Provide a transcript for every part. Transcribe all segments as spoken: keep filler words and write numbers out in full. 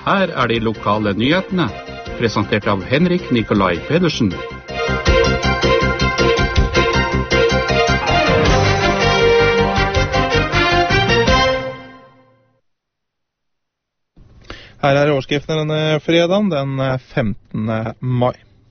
Her er de lokale nyhetene, presentert av Henrik Nikolai Pedersen. Her er overskriften denne fredagen, den femtende mai.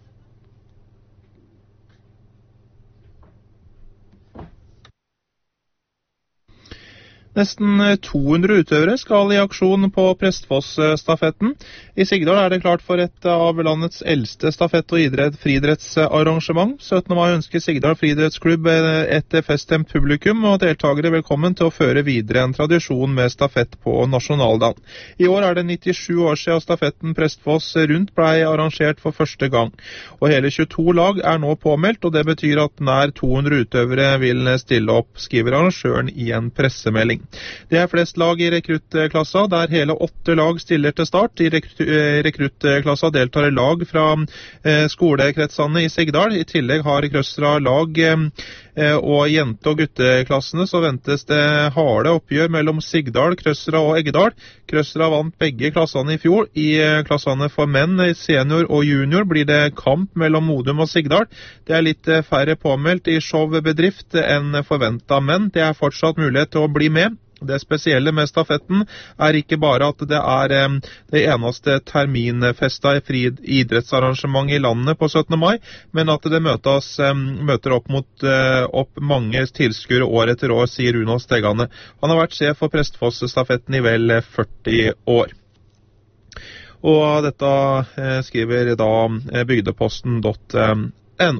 Nesten to hundre utøvere skal i aksjon på Prestfoss-stafetten. I Sigdal er det klart for et av landets eldste stafett- og idrett, friidrettsarrangement. syttende mai ønsker Sigdal friidrettsklubb et feststemt publikum og deltakere velkommen til å føre videre en tradisjon med stafett på nasjonaldagen. I år er det nittisju år siden stafetten Prestfoss rundt ble arrangert for første gang. Og hele tjueto lag er nå påmeldt, og det betyr at nær to hundre utøvere vil stille opp, skriver arrangøren i en pressemelding. Det er flest lag i rekruttklassa, der hele åtte lag stiller til start. I rekruttklassa deltar lag fra eh, skolekretsene i Sigdal. I tillegg har Krøsra lag eh, og jente- og gutteklassene, så ventes det harde oppgjør mellom Sigdal, Krøsra og Eggedal. Krøsra vant begge klassene i fjor. I klassene for menn, senior og junior blir det kamp mellom Modum og Sigdal. Det er litt færre påmeldt i showbedrift enn forventet, men det er fortsatt mulighet til å bli med. Det spesielle med stafetten er ikke bare at det er eh, det eneste terminfesta i fri idrettsarrangement i landet på syttende mai, men at det møtes, eh, møter opp mot eh, opp mange tilskuere år etter år, sier Runo Stegane. Han har vært sjef for Prestfoss-stafetten i vel førti år. Og dette eh, skriver da eh, bygdeposten punktum no.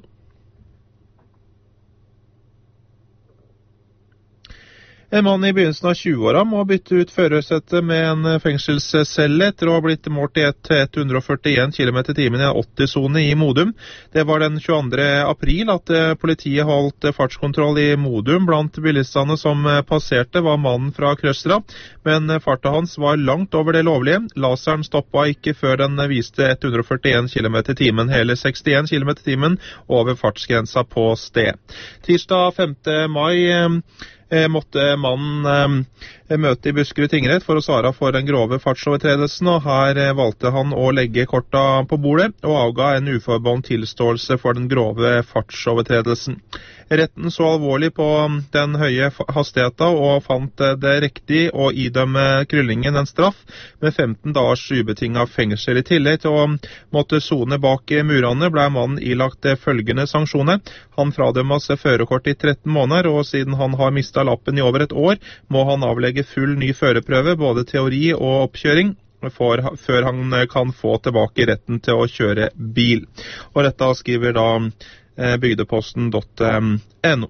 En mann i begynnelsen av tjueåra må bytte ut førersettet med en fengselscelle etter å ha blitt målt i hundre og førtien kilometer i timen i en åtti-sone i Modum. Det var den tjueandre april at politiet holdt fartskontroll i Modum. Blant bilistene som passerte var mannen fra Krøsra, men farta hans var langt over det lovlige. Laseren stoppa ikke før den viste hundre og førtien kilometer i timen, hele sekstien kilometer i timen over fartsgrensa på sted. Tirsdag femte mai måtte mannen eh, møte i Buskerud tingrett for å svare for den grove fartsovertredelsen, og her eh, valgte han å legge korta på bordet og avga en uforbeholden tilståelse for den grove fartsovertredelsen. Retten så alvorlig på den høye hastigheten og fant det riktig å idømme Kryllingen en straff med femten dagers ubetinget fengsel. I tillegg til å måtte sone bak murene ble mannen ilagt følgende sanksjoner. Han fradømmes førerkort i tretten måneder, og siden han har mistet lappen i over et år, må han avlegge full ny førerprøve, både teori og oppkjøring, for, før han kan få tilbake retten til å kjøre bil. Og dette skriver da bygdeposten punktum no.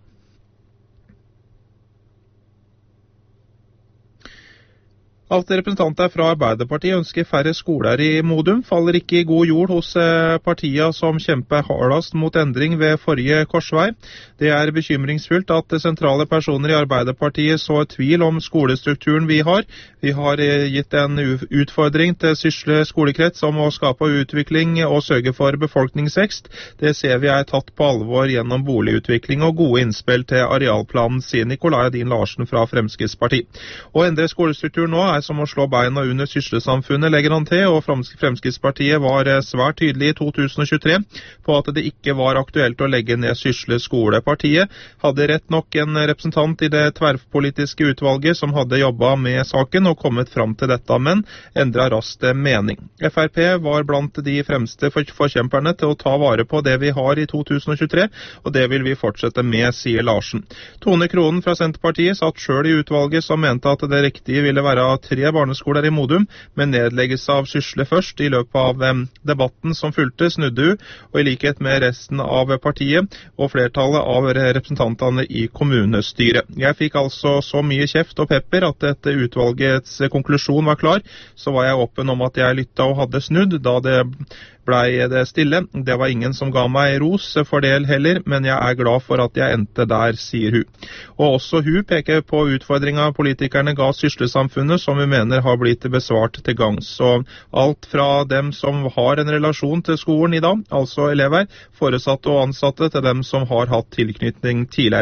At representanter fra Arbeiderpartiet ønsker færre skoler i Modum, faller ikke i god jord hos partiene som kjemper hardest mot endring ved forrige korsvei. Det er bekymringsfullt at sentrale personer i Arbeiderpartiet så tvil om skolestrukturen vi har. Vi har gitt en utfordring til Sysle skolekrets om å skape utvikling og sørge for befolkningsvekst. Det ser vi er tatt på alvor gjennom boligutvikling og gode innspill til arealplanen, sier Nikolai Adin Larsen fra Fremskrittspartiet. Å endre skolestrukturen nå er som å slå beina under Sysle-samfunnet, legger han til, og Fremskrittspartiet var svært tydelig i to tusen og tjuetre på at det ikke var aktuelt å legge ned Sysle skole. Partiet hadde rett nok en representant i det tverrpolitiske utvalget som hadde jobbet med saken og kommet fram til dette, men endret raskt mening. F R P var blant de fremste forkjemperne til å ta vare på det vi har i to tusen og tjuetre, og det vil vi fortsette med, sier Larsen. Tone Kronen fra Senterpartiet satt selv i utvalget som mente at det riktige ville være tre barneskoler i Modum, med nedleggelse av Sysle først. I løpet av eh, debatten som fulgte, snudde hun, og i likhet med resten av partiet og flertallet av representantene i kommunestyret. Jeg fikk altså så mye kjeft og pepper at etter utvalgets konklusjon var klar, så var jeg åpen om at jeg lyttet og hadde snudd, da det blei det stille. Det var ingen som ga meg ros for det heller, men jeg er glad for at jeg endte der, sier hun. Og også hun peker på utfordringen politikerne ga Sysle-samfunnet, som hun mener har blitt besvart til gangs. Så alt fra dem som har en relasjon til skolen i dag, altså elever, foresatte og ansatte, til dem som har hatt tilknytning tidligere.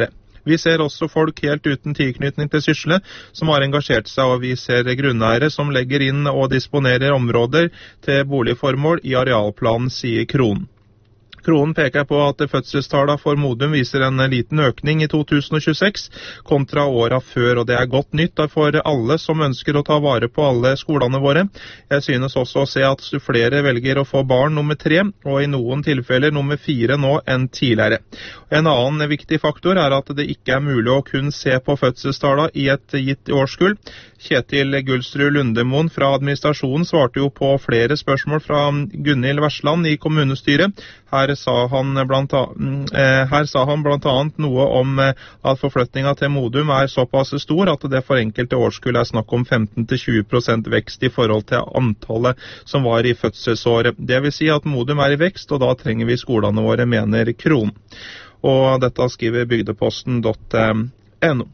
Vi ser også folk helt uten tilknytning til sysselen som har engasjert seg, og vi ser grunneiere som legger inn og disponerer områder til boligformål i arealplanen, sier Kronen. Kronen peker på at fødselstallene for Modum viser en liten økning i to tusen tjueseks kontra åra før, og det er godt nytt for alle som ønsker å ta vare på alle skolene våre. Jeg synes også å se at flere velger å få barn nummer tre, og i noen tilfeller nummer fire nå enn tidligere. En annen viktig faktor er at det ikke er mulig å kun se på fødselstallene i et gitt årskull. Kjetil Gulsrud Lundemoen fra administrasjonen svarte jo på flere spørsmål fra Gunhild Versland i kommunestyret. Her sa han blant annet, her sa han blant annet noe om at forflytningen til Modum er såpass stor at det for enkelte årskull er snakk om femten til tjue prosent vekst i forhold til antallet som var i fødselsåret. Det vil si at Modum er i vekst, og da trenger vi skolene våre, mener Kronen. Og dette skriver bygdeposten punktum no.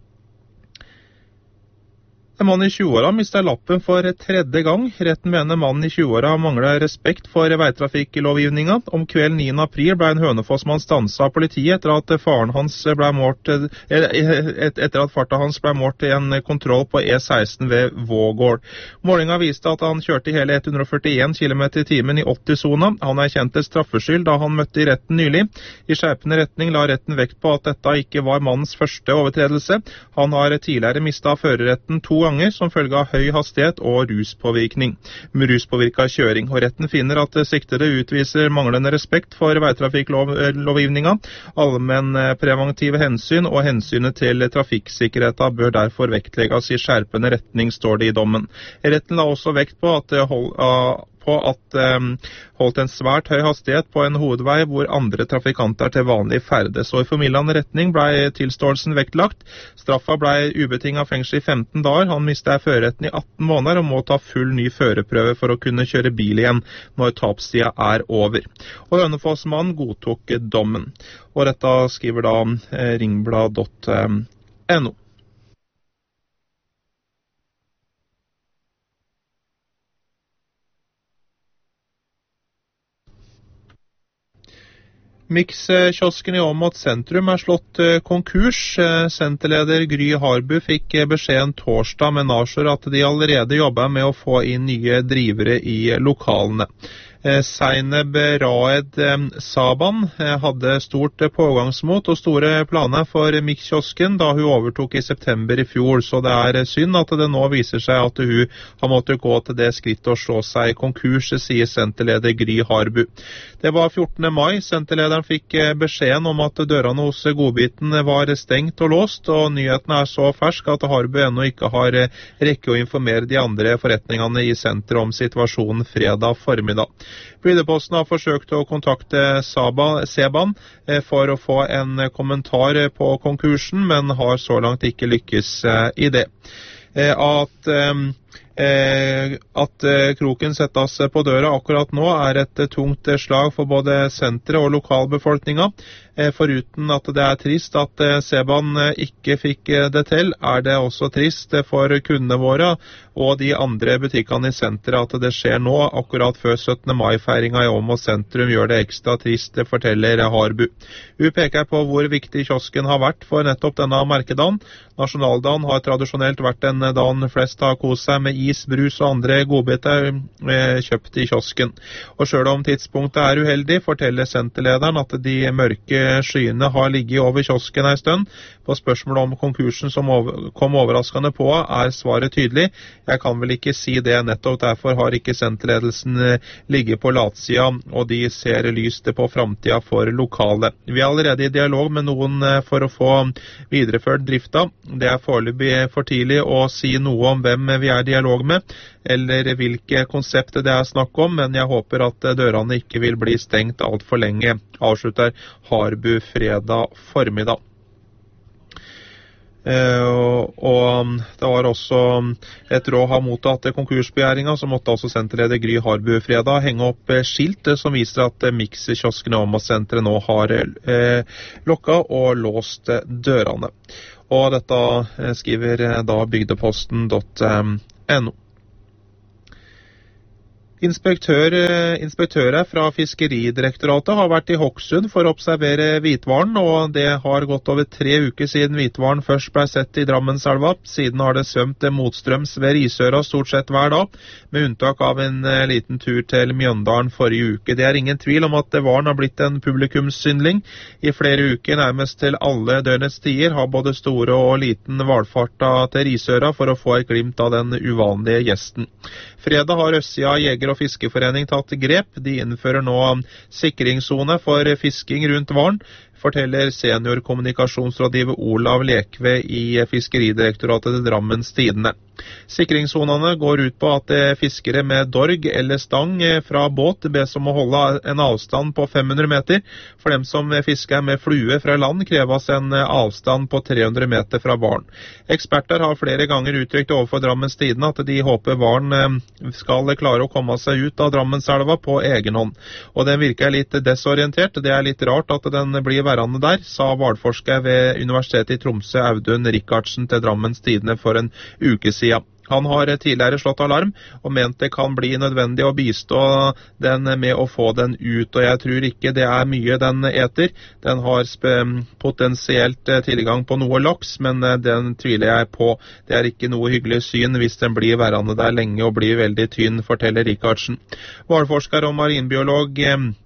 En mann i tjueåra mistet lappen for tredje gang. Retten mener mannen i tjueåra mangler respekt for veitrafikklovgivninga. Om kvelden niende april ble en Hønefossmann stanset av politiet etter at faren hans ble målt, etter at farta hans ble målt i en kontroll på E seksten ved Vågård. Målinga viste at han kjørte hele ett hundre førtien kilometer i timen i åtti-sona. Han erkjente straffskyld da han møtte i retten nylig. I skjerpende retning la retten vekt på at dette ikke var mannens første overtredelse. Han har tidligere mistet førerretten to ganger som følge av høy hastighet og ruspåvirkning, med ruspåvirket kjøring. Og retten finner at siktede utviser manglende respekt for veitrafikklovgivninga. Allmenn preventive hensyn og hensynet til trafikksikkerheten bør derfor vektlegges i skjerpende retning, står det i dommen. Retten la også vekt på at hold, uh, på at um, holdt en svært høy hastighet på en hovedvei hvor andre trafikanter til vanlig ferdes. Og i formildende retning ble tilståelsen vektlagt. Straffa ble ubetinget fengsel i femten dager. Han mistet førerretten i atten måneder og må ta full ny førerprøve for å kunne kjøre bil igjen når tapstida er over. Og Hønefossmannen godtok dommen. Og dette skriver da eh, ringblad punktum no. Mix-kiosken i Åmot sentrum er slått konkurs. Senterleder Gry Harbu fikk beskjeden torsdag med Nasjor at de allerede jobber med å få inn nye drivere i lokalene. Seineb Raed Saban hadde stort pågangsmot og store planer for Mix-kiosken da hun overtok i september i fjor, så det er synd at det nå viser seg at hun har måttet gå til det skritt å slå seg konkurs, sier senterleder Gry Harbu. Det var fjortende mai. Senterlederen fikk beskjeden om at dørene hos Godbiten var stengt og låst, og nyhetene er så fersk at Harbu ennå ikke har rekke å informere de andre forretningene i senteret om situasjonen fredag formiddag. Bygdeposten har forsøkt å kontakte Saba, Seban for å få en kommentar på konkursen, men har så langt ikke lykkes i det. At At kroken settes på døra akkurat nå er et tungt slag for både senteret og lokalbefolkninga. Foruten at det er trist at Seban ikke fikk det til, er det også trist for kundene våre og de andre butikkene i senteret at det skjer nå, akkurat før syttende mai-feiringa i Åmot sentrum gjør det ekstra trist, forteller Harbu. Hun peker på hvor viktig kiosken har vært for nettopp denne merkedagen. Nasjonaldagen har tradisjonelt vært en dagen flest har kost seg med is, brus og andre godbiter kjøpt i kiosken. Og selv om tidspunktet er uheldig, forteller senterlederen at de mørke skyene har ligget over kiosken en stund. På spørsmålet om konkursen som kom overraskende på, er svaret tydelig. Jeg kan vel ikke si det, nettopp derfor har ikke senterledelsen ligget på latsida, og de ser lyst på fremtiden for lokale. Vi er allerede i dialog med noen for å få videreført drifta. Det er foreløpig for tidlig å si noe om hvem vi er i dialog med, eller hvilke konsepter det er snakk om, men jeg håper at dørene ikke vil bli stengt alt for lenge, avslutter Harbu fredag formiddag. Uh, og det var også etter å ha mottatt konkursbegjæringa, så måtte også senterleder Gry Harbu fredag henge opp skilt som viser at Mix-kiosken i Åmot-senteret nå har uh, lokket og låst dørene. Og dette uh, skriver da bygdeposten punktum no. Inspektør, inspektører fra Fiskeridirektoratet har vært i Hokksund for å observere hvithvalen, og det har gått over tre uker siden hvithvalen først ble sett i Drammenselva. Siden har det svømt motstrøms ved Risøra stort sett hver dag, med unntak av en liten tur til Mjøndalen forrige uke. Det er ingen tvil om at hvalen har blitt en publikumssyndling. I flere uker, nærmest til alle døgnets tider, har både store og liten hvalfarta til Risøra for å få et glimt av den uvanlige gjesten. Fredag har Østsida Jeger- og Fiskeforening tatt grep. De innfører nå sikringszone for fisking rundt hvalen, forteller seniorkommunikasjonsrådgiver Olav Lekve i Fiskeridirektoratet til Drammens Tidende. Sikringszonene går ut på at fiskere med dorg eller stang fra båt bes om å holde en avstand på fem hundre meter. For dem som fisker med flue fra land kreves en avstand på tre hundre meter fra hvalen. Eksperter har flere ganger uttrykt overfor Drammens Tidende at de håper hvalen skal klare å komme seg ut av Drammenselva på egen hånd. Og den virker litt desorientert. Det er litt rart at den blir værende der, sa hvalforsker ved Universitetet i Tromsø Audun Rikardsen til Drammens Tidende for en uke siden. Han har tidligere slått alarm og ment det kan bli nødvendig å bistå den med å få den ut, og jeg tror ikke det er mye den eter. Den har potensielt tilgang på noe laks, men den tviler jeg på. Det er ikke noe hyggelig syn hvis den blir værende der lenge og blir veldig tynn, forteller Rikardsen. Hvalforsker og marinbiolog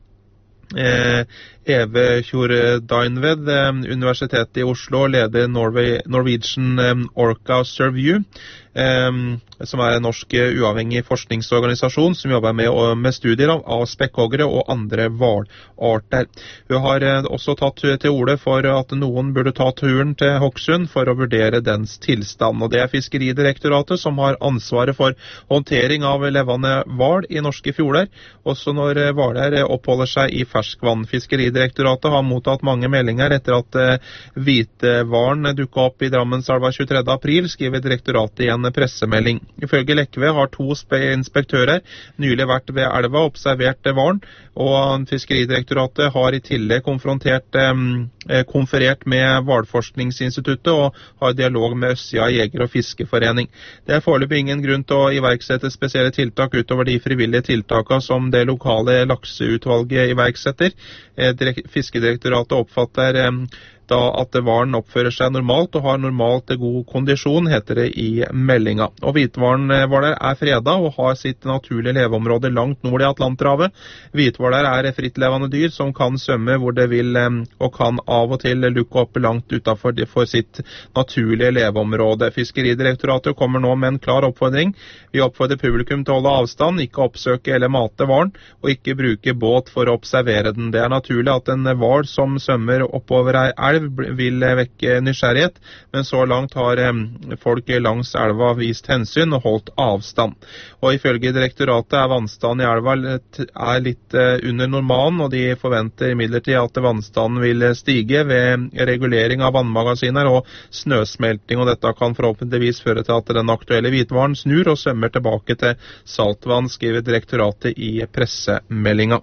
Eh, Eve Tjordainved, eh, Universitetet i Oslo, leder Norway, Norwegian eh, Orca Survey, eh, som er en norsk uavhengig forskningsorganisasjon som jobber med, med studier av, av spekkhoggere og andre hvalarter. Hun har eh, også tatt til orde for at noen burde ta turen til Hokksund for å vurdere dens tilstand, og det er Fiskeridirektoratet som har ansvaret for håndtering av levende hval i norske fjorder, også når hvaler oppholder seg i ferskvann. Fiskeridirektoratet har mottatt mange meldinger etter at hvithvalen dukket opp i Drammenselva tjuetredje april, skriver direktoratet i en pressemelding. Ifølge Lekve har to inspektører nylig vært ved elva og observert hvalen, og Fiskeridirektoratet har i tillegg konfrontert, eh, konferert med Hvalforskningsinstituttet og har dialog med Østsida Jeger- og Fiskeforening. Det er foreløpig ingen grunn til å iverksette spesielle tiltak utover de frivillige tiltakene som det lokale lakseutvalget iverksetter. Fiskedirektoratet oppfatter da at hvalen oppfører seg normalt og har normalt god kondisjon, heter det i meldinga. Og hvithvaler er fredet og har sitt naturlige leveområde langt nord i Atlanterhavet. Hvithvaler er frittlevende dyr som kan svømme hvor det vil og kan av og til lukke opp langt utenfor for sitt naturlige leveområde. Fiskeridirektoratet kommer nå med en klar oppfordring. Vi oppfordrer publikum til å holde avstand, ikke oppsøke eller mate hvalen, og ikke bruke båt for å observere den. Det er naturlig at en hval som svømmer oppover ei elv vil vekke nysgjerrighet, men så langt har folk langs elva vist hensyn og holdt avstand. Og ifølge direktoratet er vannstanden i elva er litt under normalen, og de forventer imidlertid at vannstanden vil stige ved regulering av vannmagasiner og snøsmelting, og dette kan forhåpentligvis føre til at den aktuelle hvithvalen snur og svømmer tilbake til saltvann, skriver direktoratet i pressemeldinga.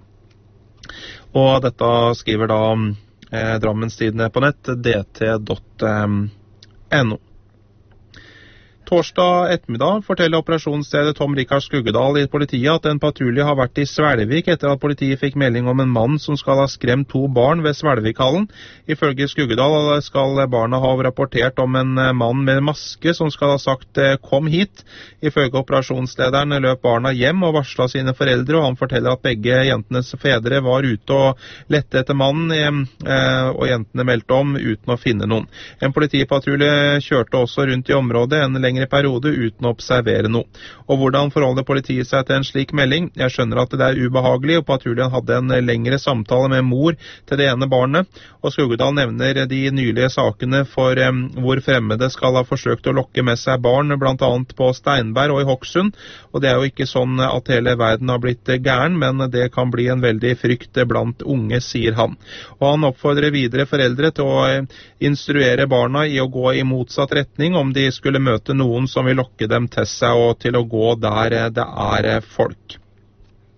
Og dette skriver da Eh, Drammens Tidende på nett, d t punktum n o. Torsdag ettermiddag forteller operasjonsstedet Tom Rikard Skuggedal i politiet at en patrulje har vært i Svelvik etter at politiet fikk melding om en mann som skal ha skremt to barn ved Svelvikhallen. Ifølge Skuggedal skal barna ha rapportert om en mann med maske som skal ha sagt «kom hit». Ifølge operasjonslederen løp barna hjem og varslet sine foreldre, og han forteller at begge jentenes fedre var ute og lette etter mannen, og jentene meldte om uten å finne noen. En politipatrulje kjørte også rundt i området en lengre periode uten å observere noe. Og hvordan forholder politiet seg til en slik melding? Jeg skjønner at det er ubehagelig, og patruljen hadde en lengre samtale med mor til det ene barnet, og Skuggedal nevner de nylige sakene for um, hvor fremmede skal ha forsøkt å lokke med seg barn, blant annet på Steinberg og i Hokksund, og det er jo ikke sånn at hele verden har blitt gæren, men det kan bli en veldig frykt blant unge, sier han. Og han oppfordrer videre foreldre til å instruere barna i å gå i motsatt retning om de skulle møte noen som vil lokke dem til seg og til å gå der det er folk.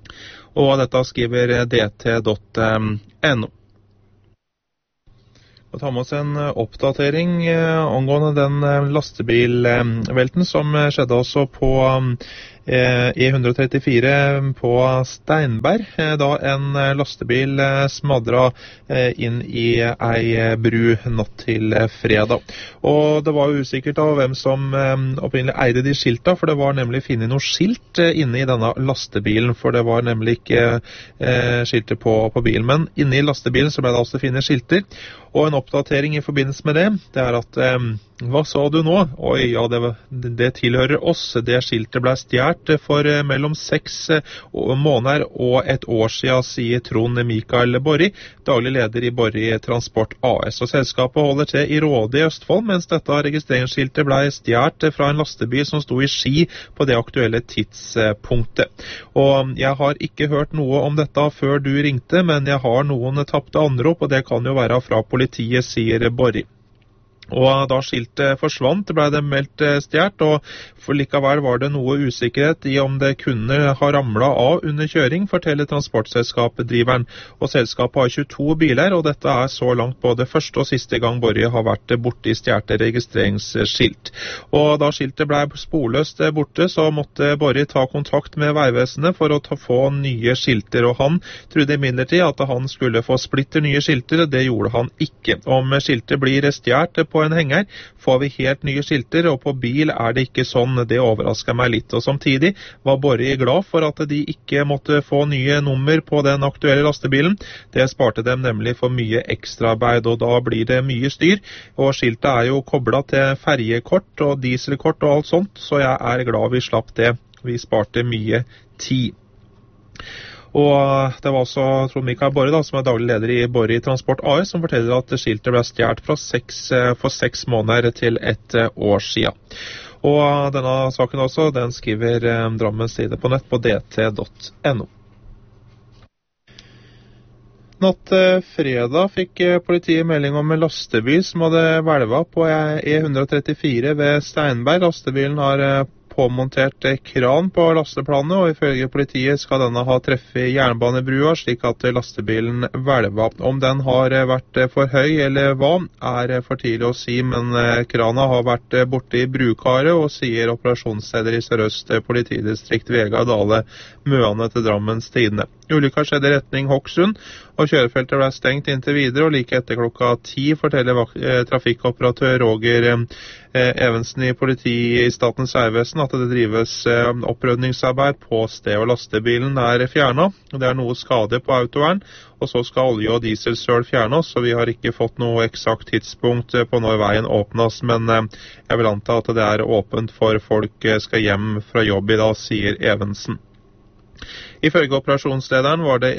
Og dette skriver d t punktum n o. Og ta med oss en oppdatering angående den lastebilvelten som skjedde også på E one thirty-four på Steinberg, da en lastebil smadret inn i ei bru natt til fredag. Og det var jo usikkert av hvem som opprinnelig eide de skilta, for det var nemlig finnet noe skilt inne i denne lastebilen, for det var nemlig ikke skilter på, på bilen. Men inne i lastebilen så ble det altså finnet skilter, og en oppdatering i forbindelse med det, det er at hva sa du nå? Oi, ja, det, det tilhører oss. Det skiltet ble stjert for mellom seks måneder og et år siden, sier Trond Mikael Borri, daglig leder i Borri Transport A S. Og selskapet holder til i Råde i Østfold, mens dette registreringsskiltet ble stjert fra en lastebil som sto i Ski på det aktuelle tidspunktet. Og jeg har ikke hørt noe om dette før du ringte, men jeg har noen tappte anrop, og det kan jo være fra politiet, sier Borri. Og da skiltet forsvant, ble det meldt stjert, og for likevel var det noe usikkerhet i om det kunne ha ramlet av under kjøring, forteller transportselskapet driveren. Og selskapet har tjueto biler, og dette er så langt både første og siste gang Borri har vært borte i stjerte registreringsskilt. Og da skiltet ble sporløst borte, så måtte Borri ta kontakt med Veivesenet for å ta, få nye skilter, og han trodde imidlertid at han skulle få splitter nye skilter, det gjorde han ikke. Om skiltet blir stjert på en henger, får vi helt nye skilter, og på bil er det ikke sånn. Det overrasker meg litt. Og samtidig var Borri glad for at de ikke måtte få nye nummer på den aktuelle lastebilen. Det sparte dem nemlig for mye ekstraarbeid, og da blir det mye styr. Og skiltet er jo koblet til ferjekort og dieselkort og alt sånt, så jeg er glad vi slapp det. Vi sparte mye tid. Og det var også Trond Mikael Borri, da, som er daglig leder i Borri Transport A S, som forteller at skiltet ble stjert fra seks, for seks måneder til et år siden. Og denne saken også, den skriver Drammens Tidende på nett på d t punktum n o. Natt fredag fikk politiet melding om en lastebil som hadde hvelvet på E one thirty-four ved Steinberg. Lastebilen har påmontert kran på lasteplanet, og ifølge politiet skal denne ha treffet jernbanebrua, slik at lastebilen hvelvet. Om den har vært for høy eller hva, er for tidlig å si, men krana har vært borte i brukaret, og sier operasjonsleder i Sør-Øst politidistrikt Vegard Dale Møane til Drammens Tidende. Ulykka skjedde i retning Hokksund, og kjørefeltet ble stengt inntil videre, og like etter klokka ti forteller trafikkoperatør Roger Evensen i politiet i Statens Vegvesen at det drives opprydningsarbeid på sted, og lastebilen er fjernet. Det er noe skade på autovern, og så skal olje- og dieselsøl fjernes, så vi har ikke fått noe eksakt tidspunkt på når veien åpnes, men jeg vil anta at det er åpent for folk skal hjem fra jobb i dag, sier Evensen. Ifølge operasjonslederen var det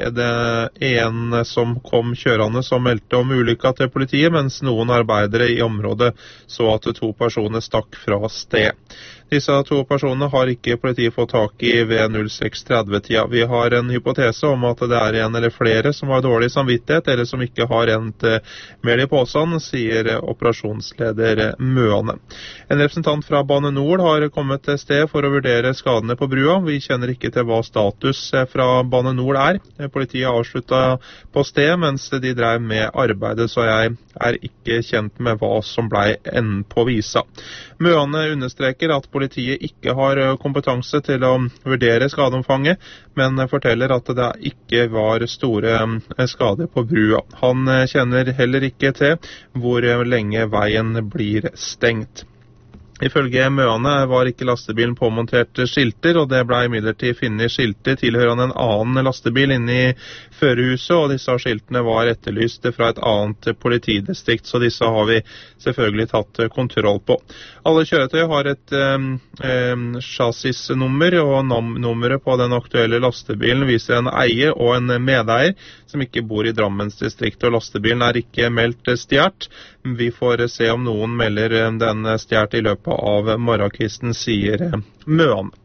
en som kom kjørende som meldte om ulykka til politiet, mens noen arbeidere i området så at to personer stakk fra sted. Disse to personene har ikke politiet fått tak i ved null seks tretti-tida. Vi har en hypotese om at det er en eller flere som har dårlig samvittighet, eller som ikke har rent mer i påsen, sier operasjonsleder Møane. En representant fra Bane Nor har kommet til sted for å vurdere skadene på brua. Vi kjenner ikke til hva status fra Bane Nor er. Politiet avsluttet på sted mens de drev med arbeidet, så jeg er ikke kjent med hva som ble enden på visa. Møane understreker at politiet ikke har kompetanse til å vurdere skadeomfanget, men forteller at det ikke var store skader på brua. Han kjenner heller ikke til hvor lenge veien blir stengt. Ifølge Møane var ikke lastebilen påmontert skilter, og det ble imidlertid funnet skilter tilhørende en annen lastebil inne i førerhuset, og disse skiltene var etterlyst fra et annet politidistrikt, så disse har vi selvfølgelig tatt kontroll på. Alle kjøretøy har et eh, chassisnummer, og nummeret på den aktuelle lastebilen viser en eier og en medeier som ikke bor i Drammens distrikt, og lastebilen er ikke meldt stjert. Vi får se om noen melder den stjert i løpet av morgenkvisten, sier Møane.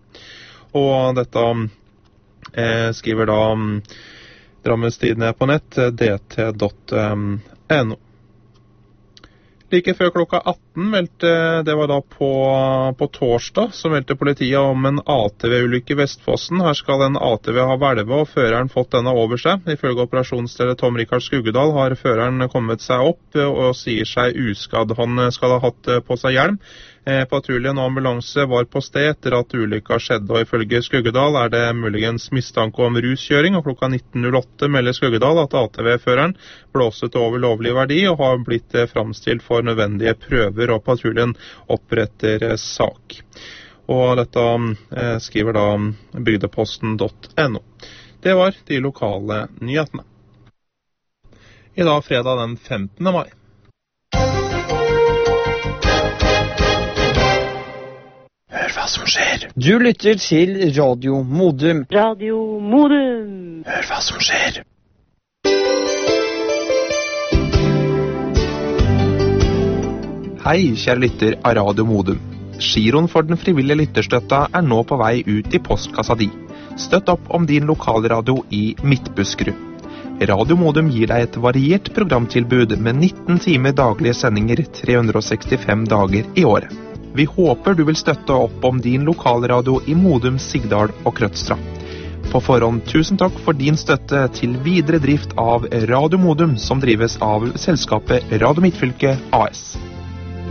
Og dette eh, skriver da Drammens Tidende på nett, d t punktum n o. Like før klokka atten meldte, det var da på, på torsdag, så meldte politiet om en A T V-ulykke i Vestfossen. Her skal en A T V ha hvelvet og føreren fått denne over seg. Ifølge operasjonsleder Tom Rikard Skuggedal har føreren kommet seg opp og sier seg uskadd. Han skal ha hatt på seg hjelm. Patruljen og ambulanse var på sted etter at ulykka skjedde, og ifølge Skuggedal er det muligens mistanke om ruskjøring, og klokka nitten null åtte melder Skuggedal at A T V-føreren blåset over lovlig verdi og har blitt framstilt for nødvendige prøver, og patruljen oppretter sak. Og dette eh, skriver da bygdeposten punktum no. Det var de lokale nyhetene. I dag fredag den femtende mai. Hør hva som skjer. Du lytter til Radio Modum. Radio Modum. Hør hva som skjer. Hei, kjære lytter av Radio Modum. Giroen for den frivillige lytterstøtta er nå på vei ut i postkassa di. Støtt opp om din lokalradio i Midtbuskerud. Radio Modum gir deg et variert programtilbud med nitten timer daglige sendinger tre hundre sekstifem dager i året. Vi håper du vil støtte opp om din lokalradio i Modum, Sigdal og Krødstra. På forhånd tusen takk for din støtte til videre drift av Radio Modum, som drives av selskapet Radio Midtfylke A S.